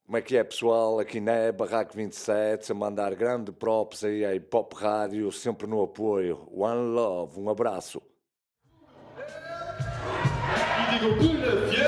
Como é que é, pessoal? Aqui na Barraco 27, a mandar grande props aí à Hip Hop Rádio, sempre no apoio. One Love, um abraço. E digo,